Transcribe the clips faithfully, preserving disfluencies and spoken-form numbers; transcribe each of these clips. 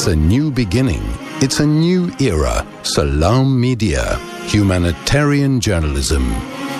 a new beginning. It's a new era. Salam Media. Humanitarian journalism.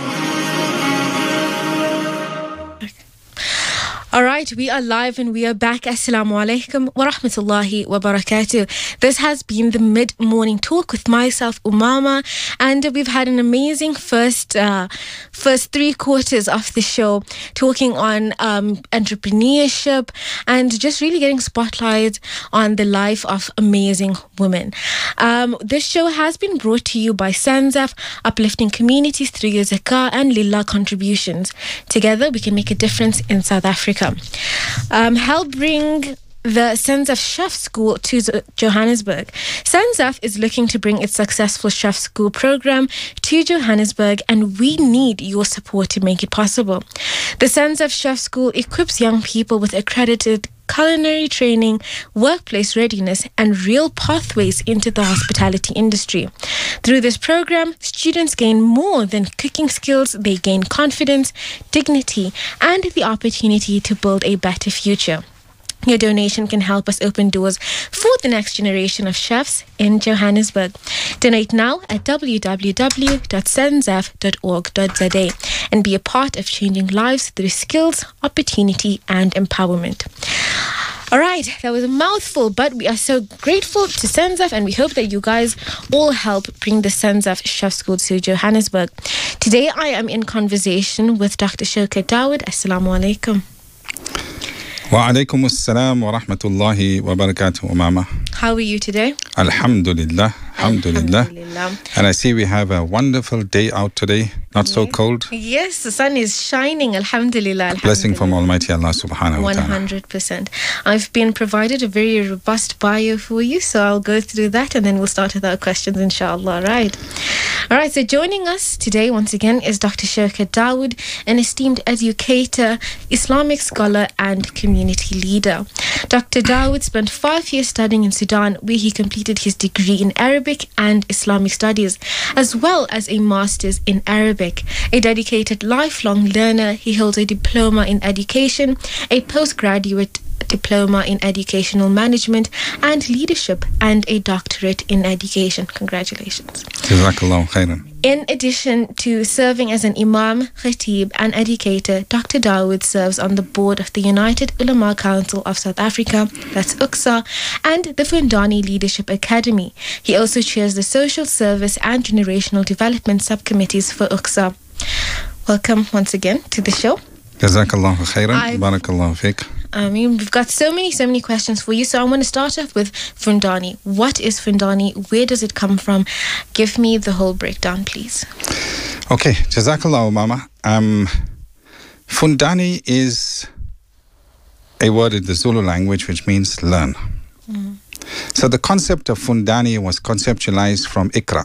All right, we are live and we are back. Assalamu alaikum wa rahmatullahi wa barakatuh. This has been the mid-morning talk with myself, Umama, and we've had an amazing first uh, first three quarters of the show, talking on um, entrepreneurship and just really getting spotlight on the life of amazing women. Um, this show has been brought to you by SANZAF, uplifting communities through your zakah and lillah contributions. Together, we can make a difference in South Africa. Um, help bring the SANZAF Chef School to Johannesburg. SANZAF is looking to bring its successful Chef School program to Johannesburg, and we need your support to make it possible. The SANZAF Chef School equips young people with accredited culinary training, workplace readiness, and real pathways into the hospitality industry. Through this program, students gain more than cooking skills. They gain confidence, dignity, and the opportunity to build a better future. Your donation can help us open doors for the next generation of chefs in Johannesburg. Donate now at w w w dot sanzaf dot org dot z a and be a part of changing lives through skills, opportunity, and empowerment. All right, that was a mouthful, but we are so grateful to SANZAF, and we hope that you guys all help bring the SANZAF Chef School to Johannesburg. Today, I am in conversation with Doctor Shaukat Dawood. Assalamu alaikum. Wa alaikum assalam wa rahmatullahi wa barakatuh, Umama. How are you today? Alhamdulillah, alhamdulillah. Alhamdulillah. And I see we have a wonderful day out today, not yeah. so cold. Yes, the sun is shining, alhamdulillah. alhamdulillah. Blessing from Almighty Allah subhanahu wa ta'ala. one hundred percent. I've been provided a very robust bio for you, so I'll go through that and then we'll start with our questions, inshallah. Right. All right, so joining us today once again is Doctor Shaukat Dawood, an esteemed educator, Islamic scholar, and community leader. Doctor Dawood spent five years studying in Sudan, where he completed his degree in Arabic and Islamic studies, as well as a master's in Arabic. A dedicated lifelong learner, he holds a diploma in education, a postgraduate diploma in educational management and leadership, and a doctorate in education. Congratulations. Jazakallahu khairan. In addition to serving as an imam, khatib, and educator, Doctor Dawood serves on the board of the United Ulama Council of South Africa, that's U C S A, and the Fundani Leadership Academy. He also chairs the Social Service and Generational Development Subcommittees for U C S A. Welcome once again to the show. Jazakallahu khairan. Barakallahu fiqh. I mean, we've got so many, so many questions for you. So I want to start off with Fundani. What is Fundani? Where does it come from? Give me the whole breakdown, please. Okay, Jazakallahu, Mama. Um, Fundani is a word in the Zulu language which means learn. Mm. So the concept of Fundani was conceptualized from Iqra.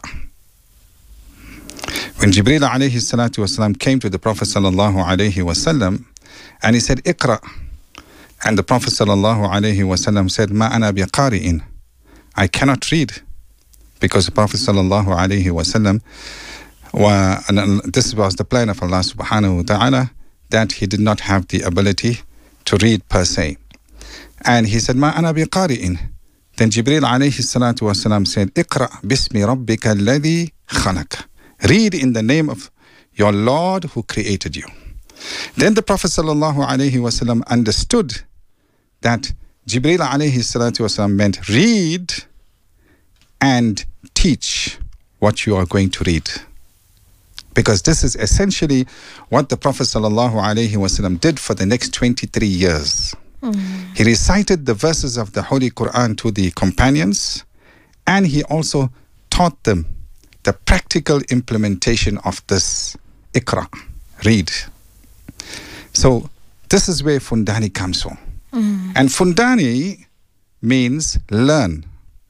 When Jibreel alayhi salatu wasalam came to the Prophet sallallahu alayhi wasallam and he said, Iqra. And the Prophet sallallahu alayhi wasallam said, Ma ana biqari'in. I cannot read. Because the Prophet sallallahu alayhi wasallam, wa, and this was the plan of Allah subhanahu wa ta'ala, that he did not have the ability to read per se. And he said, Ma ana biqari'in. Then Jibreel alayhi salatu wasallam said, Iqra bismi rabbika alladhi khalaq. Read in the name of your Lord who created you. Then the Prophet sallallahu alayhi wasallam understood that Jibreel alayhi salatu wasalam meant read and teach what you are going to read. Because this is essentially what the Prophet sallallahu alayhi wasallam did for the next twenty-three years. Mm. He recited the verses of the Holy Quran to the companions, and he also taught them the practical implementation of this Iqra, read. So this is where Fundani comes from. Mm. And Fundani means learn.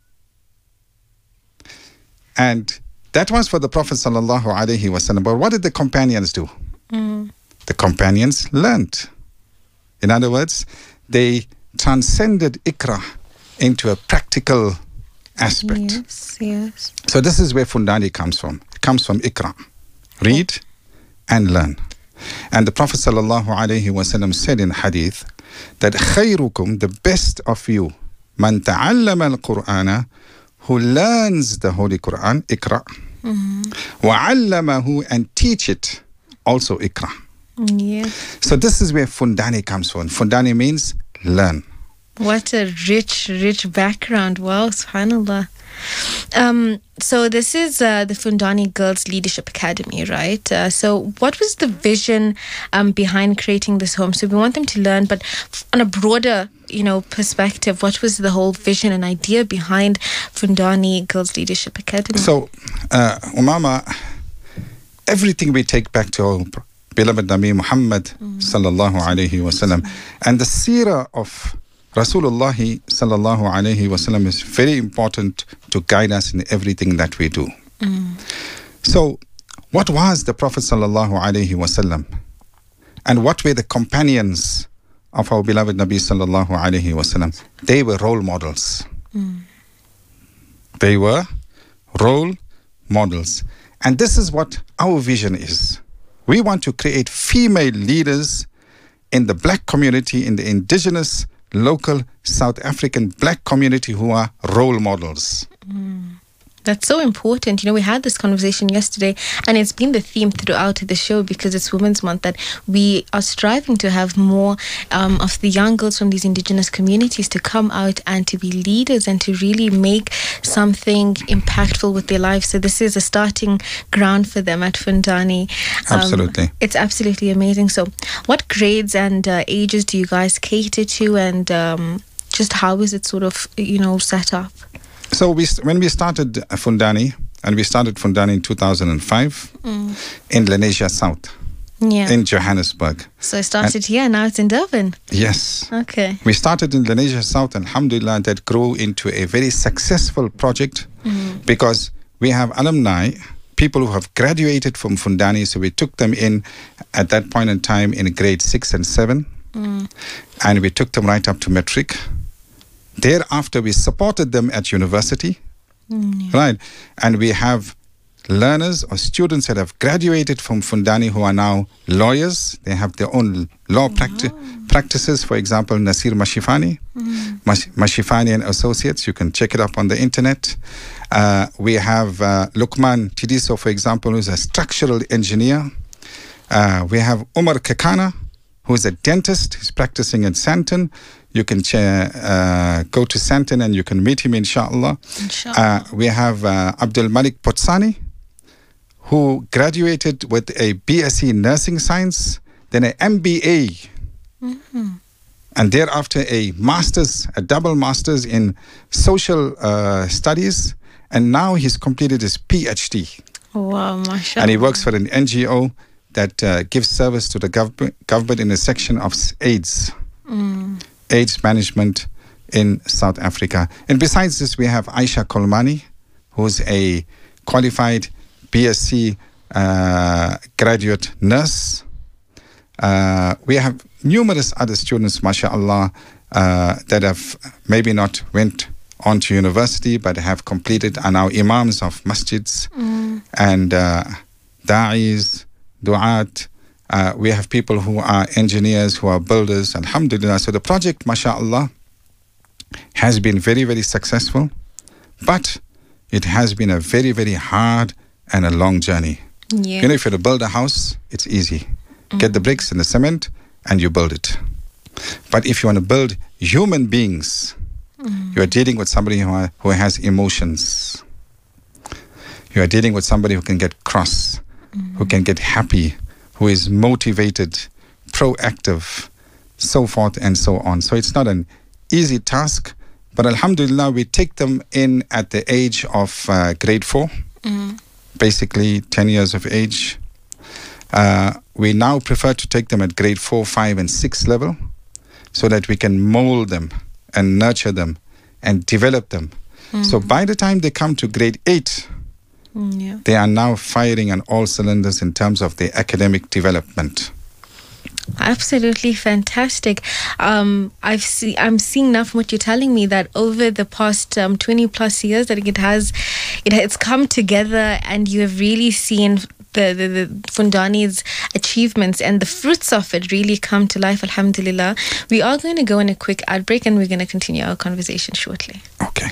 And that was for the Prophet sallallahu alaihi wasallam. But what did the companions do? Mm. The companions learned. In other words, they transcended Iqra into a practical aspect. Yes, yes. So this is where Fundani comes from. It comes from Iqra. Read and learn. And the Prophet sallallahu alaihi wasallam said in hadith that khayrukum, the best of you, Man ta'allama al-Qur'ana, who learns the Holy Quran, Iqra. Mm-hmm. Wa 'allamahu, and teach it, also Iqra. Yeah. So this is where Fundani comes from. Fundani means learn. What a rich, rich background. Wow, subhanAllah. Um, so this is uh, the Fundani Girls Leadership Academy, right? Uh, so what was the vision um, behind creating this home? So we want them to learn, but on a broader, you know, perspective, what was the whole vision and idea behind Fundani Girls Leadership Academy? So, uh, Umama, everything we take back to our beloved Nabi Muhammad mm. sallallahu alayhi wasallam, and the seerah of Rasulullah sallallahu alayhi wasallam is very important to guide us in everything that we do. Mm. So, what was the Prophet sallallahu alayhi wasallam, and what were the companions of our beloved Nabi sallallahu alayhi wasallam? They were role models. Mm. They were role models, and this is what our vision is. We want to create female leaders in the black community, in the indigenous local South African black community, who are role models. Mm. That's so important. You know, we had this conversation yesterday, and it's been the theme throughout the show because it's Women's Month, that we are striving to have more um, of the young girls from these indigenous communities to come out and to be leaders and to really make something impactful with their lives. So this is a starting ground for them at Fundani. Um, Absolutely. It's absolutely amazing. So what grades and uh, ages do you guys cater to, and um, just how is it sort of, you know, set up? So we, when we started Fundani, and we started Fundani in two thousand five mm. in Lenasia South, yeah. in Johannesburg. So it started and here, now it's in Durban. Yes. Okay. We started in Lenasia South, and alhamdulillah, that grew into a very successful project mm. because we have alumni, people who have graduated from Fundani, so we took them in at that point in time in grade six and seven, mm. and we took them right up to metric. Thereafter, we supported them at university, mm, yeah. right? And we have learners or students that have graduated from Fundani who are now lawyers. They have their own law wow. practi- practices. For example, Nasir Mashifani, mm. Mash- Mashifani and Associates. You can check it up on the internet. Uh, we have uh, Lukman Tidiso, for example, who's a structural engineer. Uh, we have Umar Kekana, who's a dentist. He's practicing in Santon. You can uh, go to Santon and you can meet him, inshallah. Inshallah. Uh, we have uh, Abdul Malik Potsani, who graduated with a B S c Nursing Science, then an M B A, mm-hmm. and thereafter a master's, a double master's in social uh, studies, and now he's completed his PhD. Wow, mashallah. And he works for an N G O that uh, gives service to the gov- government in a section of AIDS. Mm. AIDS management in South Africa. And besides this, we have Aisha Kolmani, who's a qualified B S c uh, graduate nurse. Uh, we have numerous other students, mashallah, uh, that have maybe not went on to university, but have completed, are now imams of masjids mm. and uh, da'is, du'at. Uh, we have people who are engineers, who are builders, alhamdulillah. So the project, mashallah, has been very, very successful, but it has been a very, very hard and a long journey. Yeah. You know, if you're to build a house, it's easy. Mm. Get the bricks and the cement and you build it. But if you want to build human beings, mm. you are dealing with somebody who, are, who has emotions. You are dealing with somebody who can get cross, mm. who can get happy, who is motivated, proactive, so forth and so on. So it's not an easy task, but alhamdulillah, we take them in at the age of uh, grade four, mm. basically ten years of age. Uh, we now prefer to take them at grade four, five, and six level so that we can mold them and nurture them and develop them. Mm. So by the time they come to grade eight, mm, yeah. they are now firing on all cylinders in terms of their academic development. Absolutely fantastic. Um, I've see, I'm seeing now from what you're telling me that over the past um, twenty plus years that it has, it, it's come together, and you have really seen the, the, the Fundani's achievements and the fruits of it really come to life, alhamdulillah. We are going to go in a quick ad break and we're going to continue our conversation shortly. Okay.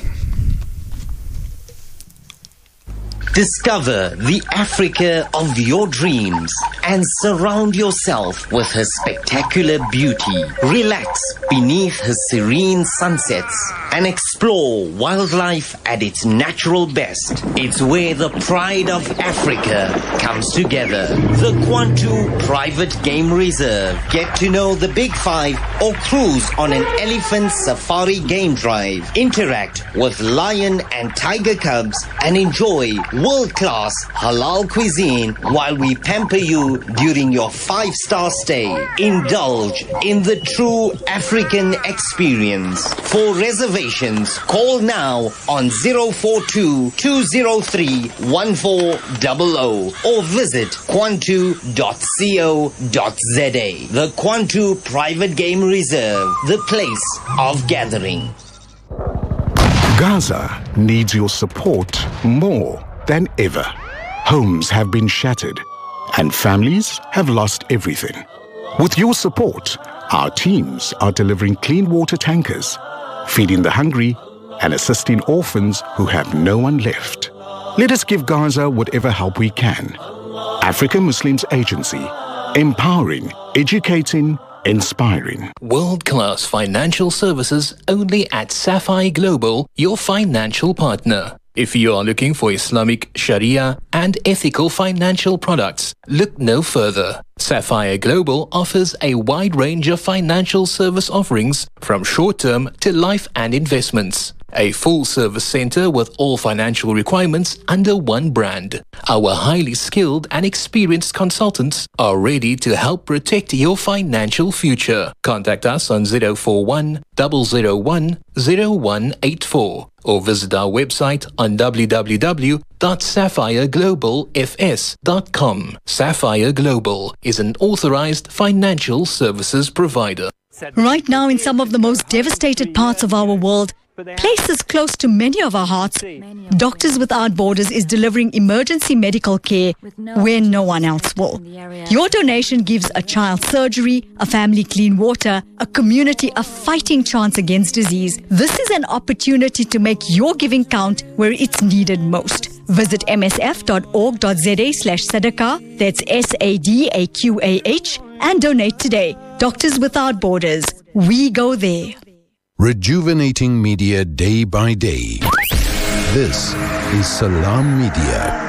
Discover the Africa of your dreams and surround yourself with her spectacular beauty. Relax beneath her serene sunsets and explore wildlife at its natural best. It's where the pride of Africa comes together. The Kwantu Private Game Reserve. Get to know the Big Five or cruise on an elephant safari game drive. Interact with lion and tiger cubs and enjoy world-class halal cuisine while we pamper you during your five-star stay. Indulge in the true African experience. For reservations, call now on zero four two, two zero three, one four zero zero or visit kwantu dot co dot za. The Kwantu Private Game Reserve, the place of gathering. Gaza needs your support more than ever. Homes have been shattered and families have lost everything. With your support, our teams are delivering clean water tankers, feeding the hungry and assisting orphans who have no one left. Let us give Gaza whatever help we can. African Muslims Agency, empowering, educating, inspiring. World-class financial services only at Sapphire Global, your financial partner. If you are looking for Islamic Sharia and ethical financial products, look no further. Sapphire Global offers a wide range of financial service offerings from short-term to life and investments. A full-service center with all financial requirements under one brand. Our highly skilled and experienced consultants are ready to help protect your financial future. Contact us on zero four one, zero zero one, zero one eight four or visit our website on w w w dot sapphire global f s dot com. Sapphire Global is an authorized financial services provider. Right now, in some of the most devastated parts of our world, places close to many of our hearts, Doctors Without Borders is delivering emergency medical care where no one else will. Your donation gives a child surgery, a family clean water, a community a fighting chance against disease. This is an opportunity to make your giving count where it's needed most. Visit m s f dot org dot z a slash sadaqah, that's S A D A Q A H, and donate today. Doctors Without Borders, we go there. Rejuvenating media day by day. This is Salam Media.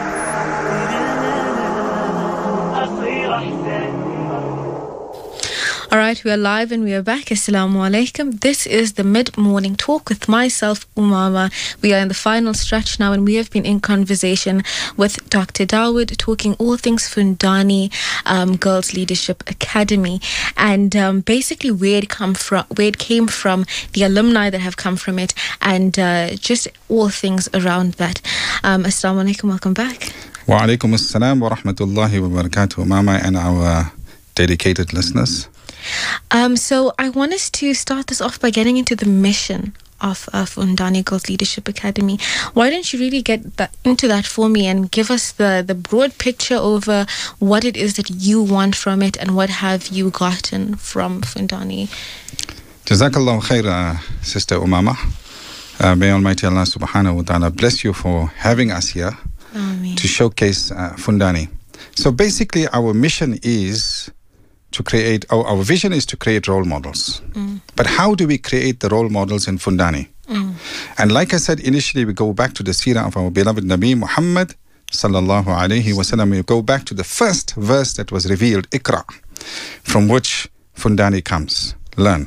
All right, we are live and we are back. Assalamu alaikum. This is the mid-morning talk with myself, Umama. We are in the final stretch now and we have been in conversation with Doctor Dawood, talking all things Fundani um, Girls Leadership Academy, and um, basically where it come from, where it came from, the alumni that have come from it, and uh, just all things around that. Um, Assalamu alaikum. Welcome back. Wa alaikum assalam wa rahmatullahi wa barakatuh, Mama, and our dedicated listeners. Um, so I want us to start this off by getting into the mission of uh, Fundani Girls Leadership Academy. Why don't you really get that, into that for me and give us the, the broad picture over what it is that you want from it and what have you gotten from Fundani? Jazakallah khair, uh, Sister Umama. Uh, may Almighty Allah subhanahu wa ta'ala bless you for having us here Ameen. To showcase uh, Fundani. So basically our mission is to create, our, our vision is to create role models. Mm. But how do we create the role models in Fundani? Mm. And like I said initially, we go back to the seerah of our beloved Nabi Muhammad sallallahu alayhi wa sallam. We go back to the first verse that was revealed, Iqra, from which Fundani comes, learn.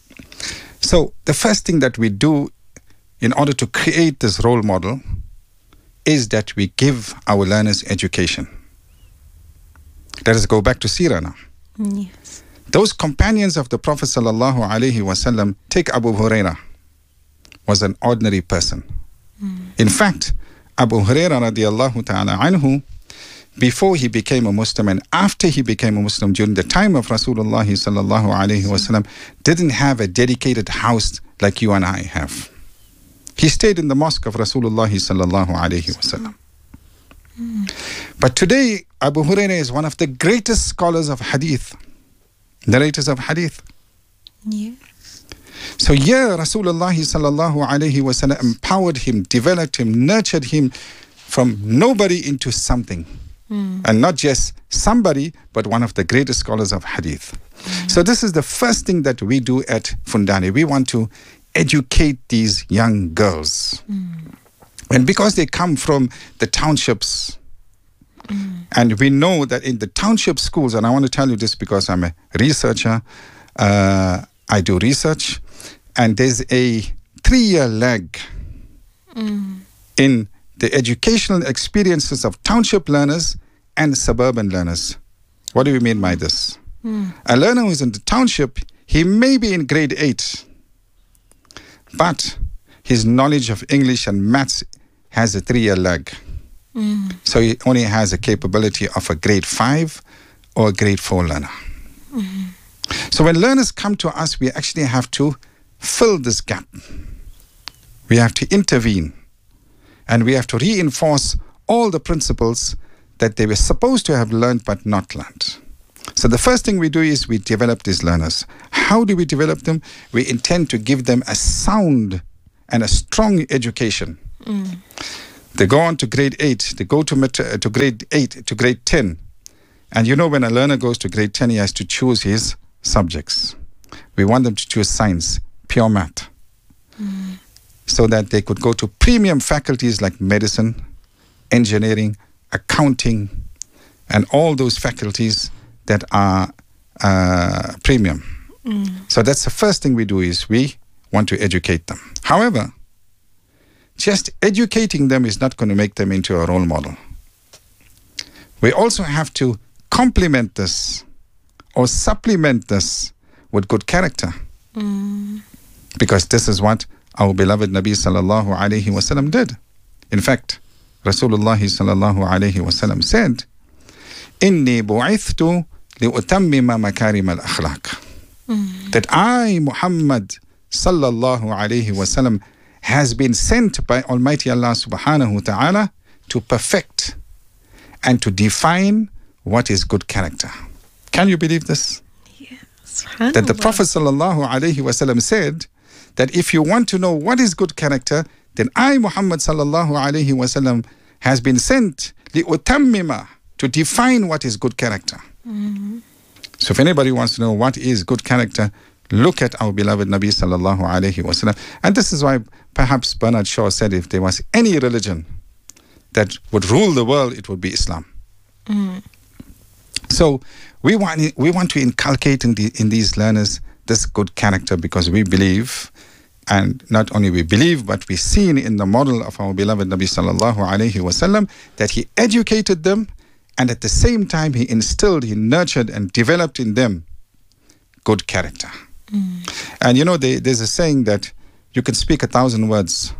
So the first thing that we do in order to create this role model is that we give our learners education. Let us go back to seerah now. Yes. Those companions of the Prophet sallallahu alaihi wasallam, take Abu Huraira, was an ordinary person. Mm. In fact, Abu Huraira radiallahu ta'ala anhu, before he became a Muslim and after he became a Muslim during the time of Rasulullah sallallahu alaihi wasallam, didn't have a dedicated house like you and I have. He stayed in the mosque of Rasulullah sallallahu alaihi wasallam. Mm. But today, Abu Hurairah is one of the greatest scholars of hadith, narrators of hadith. Yeah. So here, Rasulullah sallallahu alayhi wa sallam empowered him, developed him, nurtured him from nobody into something. Mm. And not just somebody, but one of the greatest scholars of hadith. Mm. So this is the first thing that we do at Fundani. We want to educate these young girls. Mm. And because they come from the townships, mm. and we know that in the township schools, and I want to tell you this because I'm a researcher, uh, I do research, and there's a three-year lag mm. in the educational experiences of township learners and suburban learners. What do we mean by this? Mm. A learner who is in the township, he may be in grade eight, but his knowledge of English and maths has a three-year lag. Mm. So he only has a capability of a grade five or a grade four learner. Mm. So when learners come to us, we actually have to fill this gap. We have to intervene. And we have to reinforce all the principles that they were supposed to have learned but not learned. So the first thing we do is we develop these learners. How do we develop them? We intend to give them a sound and a strong education. Mm. They go on to grade eight, they go to, met- to grade eight, to grade ten. And you know, when a learner goes to grade ten, he has to choose his subjects. We want them to choose science, pure math. Mm. So that they could go to premium faculties like medicine, engineering, accounting, and all those faculties that are uh, premium. Mm. So that's the first thing we do is we want to educate them. However, just educating them is not going to make them into a role model. We also have to complement this or supplement this with good character. Mm. Because this is what our beloved Nabi sallallahu alayhi wa sallam did. In fact, Rasulullah sallallahu alayhi wa sallam said, Inni bu'ithtu li'utammima makarim al-akhlaq. Mm. That I, Muhammad sallallahu alayhi wa sallam, has been sent by Almighty Allah subhanahu wa ta'ala to perfect and to define what is good character. Can you believe this? Yes. That the Prophet sallallahu alayhi wa sallam said that if you want to know what is good character, then I, Muhammad sallallahu alayhi wa sallam, has been sent li'utammima, to define what is good character. Mm-hmm. So if anybody wants to know what is good character, look at our beloved Nabi sallallahu alayhi wa sallam. And this is why perhaps Bernard Shaw said if there was any religion that would rule the world, it would be Islam. Mm. So we want we want to inculcate in, the, in these learners this good character, because we believe, and not only we believe, but we see in the model of our beloved Nabi sallallahu alayhi wa sallam that he educated them, and at the same time he instilled, he nurtured and developed in them good character. Mm. And you know, they, there's a saying that you can speak a thousand words,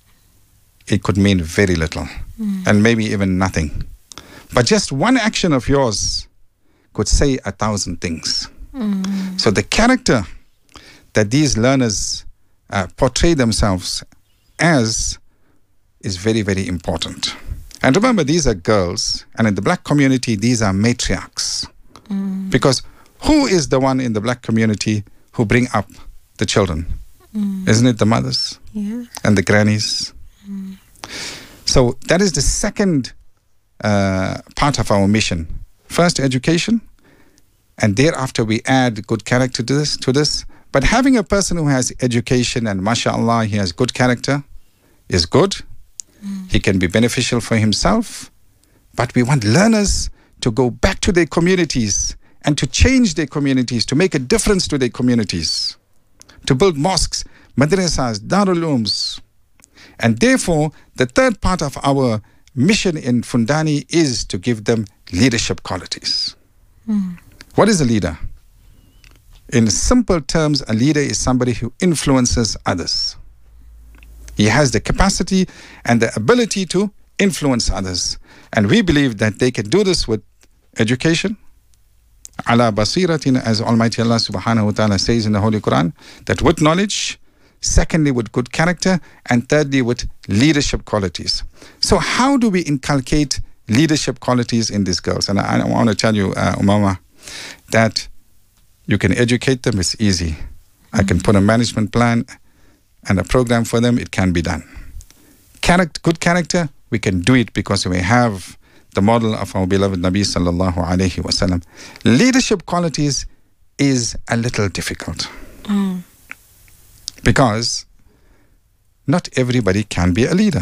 it could mean very little, mm. and maybe even nothing. But just one action of yours could say a thousand things. Mm. So the character that these learners uh, portray themselves as is very, very important. And remember, these are girls, and in the black community, these are matriarchs. Mm. Because who is the one in the black community who bring up the children? Mm. Isn't it the mothers? Yeah. And the grannies? Mm. So that is the second uh, part of our mission. First, education, and thereafter we add good character to this. To this. But having a person who has education and mashallah, he has good character, is good. Mm. He can be beneficial for himself. But we want learners to go back to their communities and to change their communities, to make a difference to their communities, to build mosques, madrasas, darul ulooms. And therefore, the third part of our mission in Fundani is to give them leadership qualities. Mm. What is a leader? In simple terms, a leader is somebody who influences others. He has the capacity and the ability to influence others. And we believe that they can do this with education, ala basiratin, as Almighty Allah subhanahu wa ta'ala says in the Holy Quran, that with knowledge, secondly with good character, and thirdly with leadership qualities. So how do we inculcate leadership qualities in these girls. And I, I want to tell you, uh, Umama, that you can educate them. It's easy. Mm-hmm. I can put a management plan and a program for them. It can be done. Character, good character, we can do it because we have the model of our beloved Nabi sallallahu alayhi wasallam. Leadership qualities is a little difficult. Mm. Because not everybody can be a leader.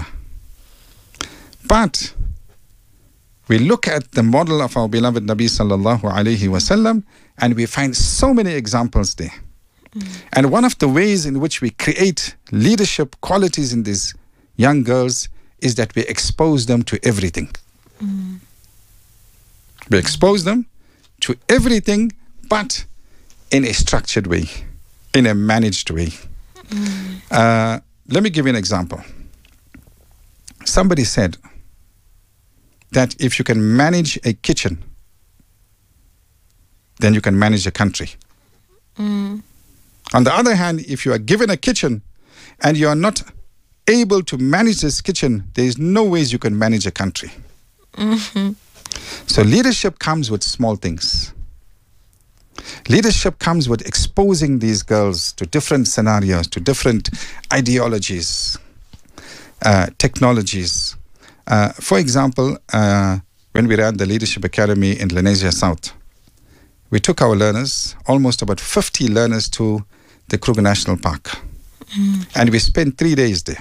But we look at the model of our beloved Nabi sallallahu alayhi wasallam and we find so many examples there. Mm. And one of the ways in which we create leadership qualities in these young girls is that we expose them to everything. Mm. We expose them to everything, but in a structured way, in a managed way. Mm. Uh, let me give you an example. Somebody said that if you can manage a kitchen, then you can manage a country. Mm. On the other hand, if you are given a kitchen and you are not able to manage this kitchen, there is no ways you can manage a country. Mm-hmm. So leadership comes with small things. Leadership comes with exposing these girls to different scenarios, to different ideologies, uh, technologies. Uh, for example, uh, when we ran the Leadership Academy in Lenasia South, we took our learners, almost about fifty learners, to the Kruger National Park. Mm. And we spent three days there.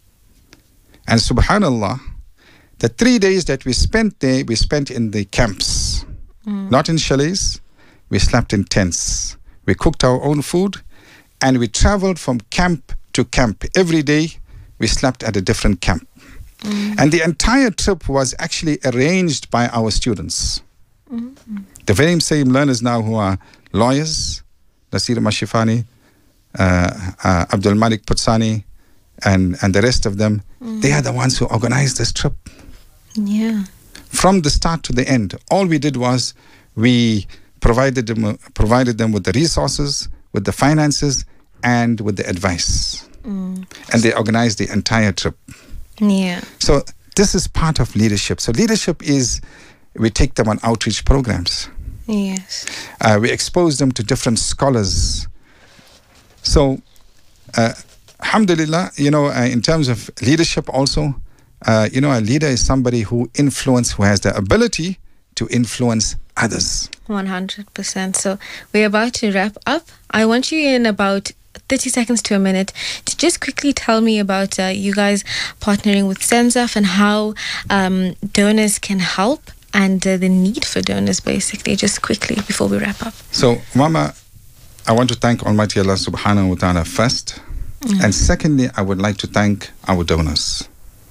And subhanallah, the three days that we spent there, we spent in the camps, mm. not in chalets. We slept in tents. We cooked our own food, and we traveled from camp to camp. Every day, we slept at a different camp. Mm. And the entire trip was actually arranged by our students. Mm-hmm. The very same learners now who are lawyers, Nasir Mashifani, uh, uh, Abdul Malik Putsani, and, and the rest of them, mm. they are the ones who organized this trip. Yeah. From the start to the end, all we did was we provided them, provided them with the resources, with the finances, and with the advice. Mm. And they organized the entire trip. Yeah. So this is part of leadership. So leadership is, we take them on outreach programs. Yes. Uh, we expose them to different scholars. So, uh, alhamdulillah, you know, uh, in terms of leadership also, uh, you know, a leader is somebody who influence, who has the ability to influence others. one hundred percent. So we're about to wrap up. I want you in about thirty seconds to a minute to just quickly tell me about uh, you guys partnering with Senzaf and how um, donors can help and uh, the need for donors, basically, just quickly before we wrap up. So, Mama, I want to thank Almighty Allah subhanahu wa ta'ala first. Mm. And secondly, I would like to thank our donors.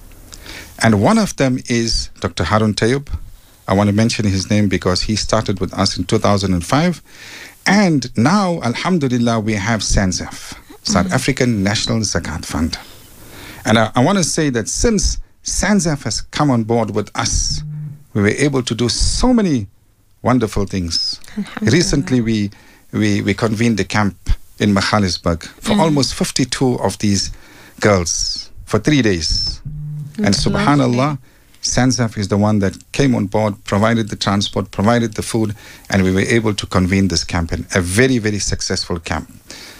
And one of them is Doctor Harun Tayyub. I want to mention his name because he started with us in two thousand five. And now, alhamdulillah, we have Senzaf, South mm. African National Zakat Fund. And I, I want to say that since Senzaf has come on board with us, we were able to do so many wonderful things. Recently, we, we, we convened a camp in Magaliesburg for mm. almost fifty-two of these girls for three days. That's and subhanallah, lovely. Senzaf is the one that came on board, provided the transport, provided the food, and we were able to convene this camp, in a very, very successful camp.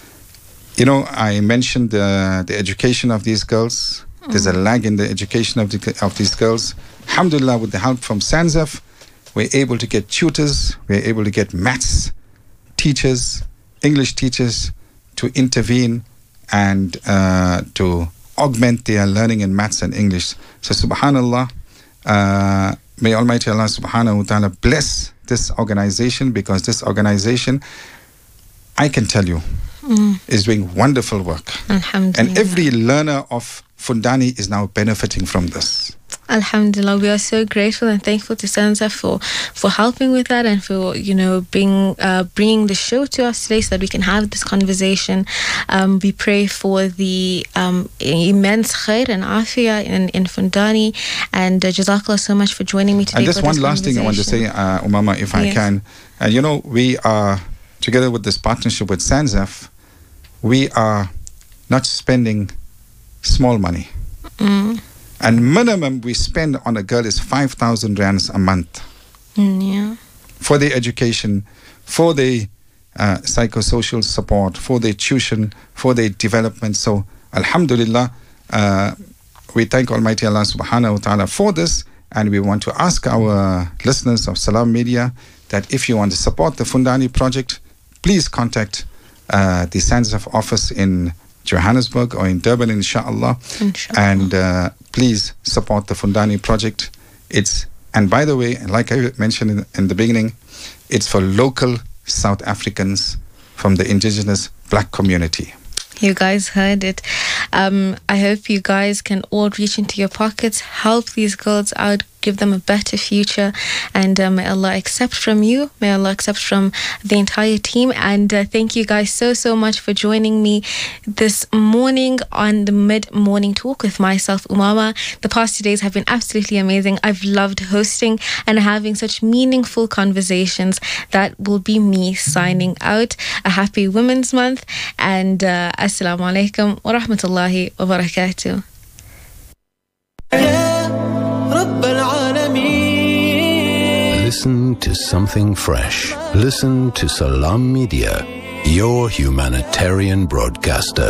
You know, I mentioned uh, the education of these girls. Mm. There's a lag in the education of, the, of these girls. Alhamdulillah, with the help from Senzaf, we're able to get tutors, we're able to get maths teachers, English teachers to intervene and uh, to augment their learning in maths and English. So subhanallah, uh, may Almighty Allah subhanahu wa ta'ala bless this organization, because this organization, I can tell you, mm. is doing wonderful work. Alhamdulillah. And every learner of Fundani is now benefiting from this. Alhamdulillah, we are so grateful and thankful to Senzaf for for helping with that and for, you know, bring, uh, bringing the show to us today so that we can have this conversation. Um, we pray for the um, immense khair and afiyah in, in Fundani, and uh, Jazakallah so much for joining me today. And just for one this last thing I want to say, uh, Umama, if I yes. can. Uh, you know, we are, together with this partnership with Senzaf, we are not spending small money. Mm. And minimum we spend on a girl is five thousand rands a month. Mm, yeah. For their education, for their uh, psychosocial support, for their tuition, for their development. So, alhamdulillah, uh, we thank Almighty Allah subhanahu wa ta'ala for this. And we want to ask our listeners of Salam Media that if you want to support the Fundani project, please contact uh, the SANZAF office in Johannesburg or in Durban, inshallah. inshallah. And uh, please support the Fundani project. It's And by the way, like I mentioned in, in the beginning, it's for local South Africans from the indigenous black community. You guys heard it. Um, I hope you guys can all reach into your pockets, help these girls out, give them a better future, and uh, may Allah accept from you, may Allah accept from the entire team. And uh, thank you guys so so much for joining me this morning on the mid-morning talk with myself, Umama. The past two days have been absolutely amazing. I've loved hosting and having such meaningful conversations. That will be me signing out. A happy Women's Month, and uh, assalamu alaikum wa rahmatullahi wa barakatuh. Listen to something fresh. Listen to Salam Media, your humanitarian broadcaster.